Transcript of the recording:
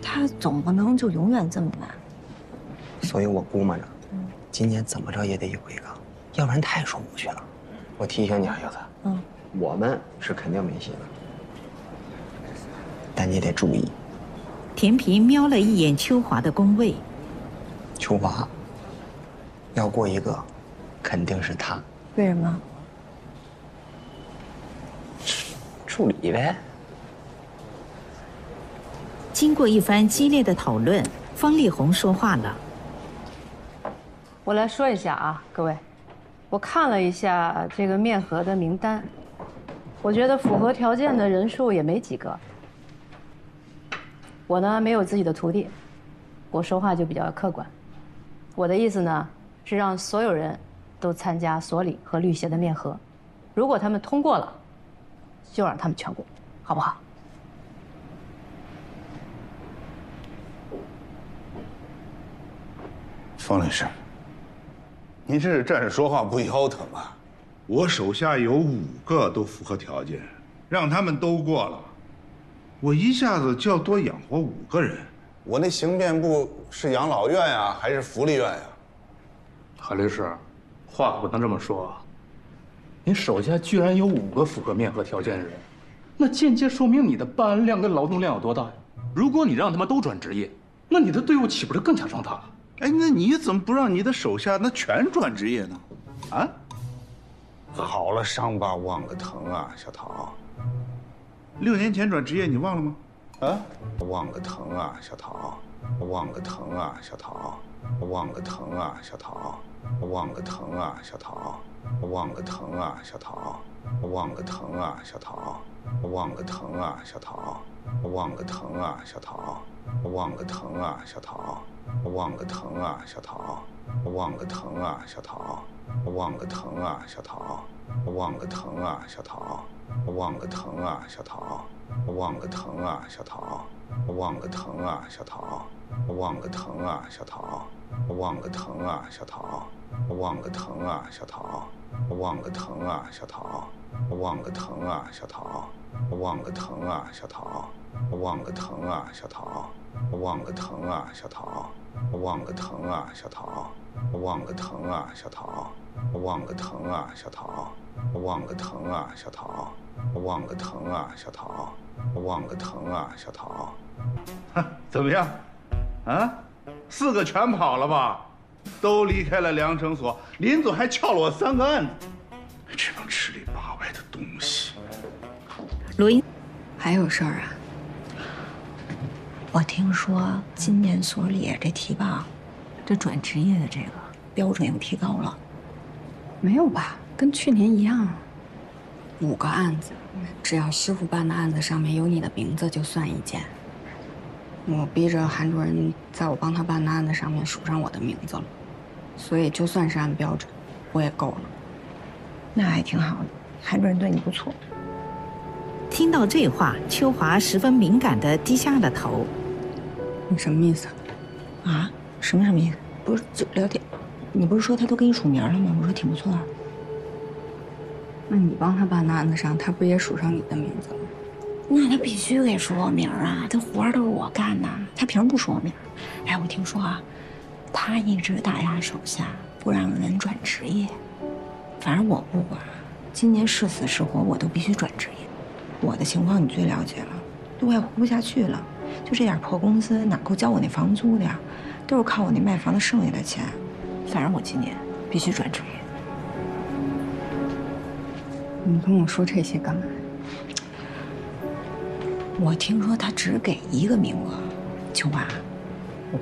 他总不能就永远这么烂。 所以我估摸着，今年怎么着也得有一个，要不然太说不过去了。我提醒你啊，柚子，我们是肯定没戏的，但你得注意。 田皮瞄了一眼秋华的工位， 秋华要过一个，肯定是他。 为什么？ 助理呗。 经过一番激烈的讨论，方力宏说话了。 我来说一下啊，各位，我看了一下这个面核的名单，我觉得符合条件的人数也没几个。我呢没有自己的徒弟，我说话就比较客观。我的意思呢是让所有人都参加所里和律协的面核，如果他们通过了，就让他们全过，好不好？ 方律师，您这是站着说话不腰疼啊？ 我手下有5个都符合条件，让他们都过了，我一下子就要多养活5个人。 我那刑辩部是养老院呀，还是福利院呀？ 海律师，话可不能这么说啊！您手下居然有5个符合面核条件的人，那间接说明你的办案量跟劳动量有多大呀？如果你让他们都转职业，那你的队伍岂不是更加壮大了？ 哎，那你怎么不让你的手下那全转职业呢？啊？ 好了，伤疤忘了疼啊，小桃。 6年前转职业，你忘了吗？ 啊，忘了疼啊，小桃，忘了疼啊，小桃，忘了疼啊，小桃，忘了疼啊，小桃，忘了疼啊，小桃，忘了疼啊，小桃，忘了疼啊，小桃，忘了疼啊，小桃，忘了疼啊，小桃，忘了疼啊，小桃，忘了疼啊，小桃，忘了疼啊，小桃，忘了疼啊，小桃。 忘了疼啊，小桃！忘了疼啊，小桃！忘了疼啊，小桃！忘了疼啊，小桃！忘了疼啊，小桃！忘了疼啊，小桃！忘了疼啊，小桃！忘了疼啊，小桃！忘了疼啊，小桃！忘了疼啊，小桃！忘了疼啊，小桃！忘了疼啊，小桃！忘了疼啊，小桃！忘了疼啊，小桃！忘了疼啊，小桃！ 忘了疼啊，小桃！忘了疼啊，小桃！ 怎么样？啊，4个全跑了吧？都离开了量程所，林总还撬了我3个案子。这帮吃里扒外的东西！ 罗英， 还有事儿啊？我听说今年所里这提报，这转职业的这个标准又提高了。 没有吧？跟去年一样。 5个案子，只要师傅办的案子上面有你的名字，就算1件。我逼着韩主任在我帮他办的案子上面署上我的名字了，所以就算是按标准，我也够了。 那还挺好的，韩主任对你不错。 听到这话，秋华十分敏感地低下了头。 你什么意思？ 啊？什么意思？不是就聊天？你不是说他都给你署名了吗？我说挺不错啊。 那你帮他办的案子上，他不也署上你的名字了？ 那他必须给署我名啊！这活儿都是我干的，他凭什么不署我名？哎，我听说啊，他一直打压手下，不让人转职业。反正我不管，今年是死是活，我都必须转职业。我的情况你最了解了，都快活不下去了。就这点破工资，哪够交我那房租的呀？都是靠我那卖房子剩下的钱。反正我今年必须转职业。 你跟我说这些干嘛？ 我听说他只给1个名额，秋华，